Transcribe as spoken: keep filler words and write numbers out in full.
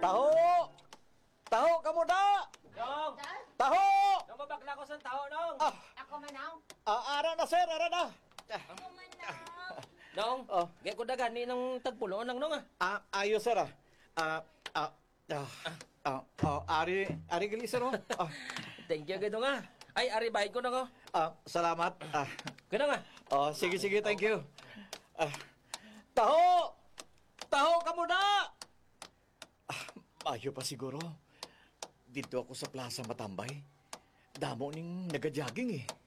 Taho! Taho, kamo da! Nong! Taho! Nong, mabakla ko sa tao, Nong! Ah, Ako manaw. ah, ara na, sir, ara na. Ako manaw. Nong! Oh. Gaya ko dagan ni ng tagpulo ng Nong, ah! Ah, ayos, sir, ah. Ah, ah, ah, ah, ah, ari, ari gali, sir, oh. Ah, Thank you, gado nga! Ay, ari bahid ko, Nong, oh! ah, salamat. Ah, Gado nga! oh, sige, sige, thank you. Ah, taho! Taho, kamo da! Ah, mayo pa siguro. Dito ako sa plaza matambay. Damo ning nagajogging eh.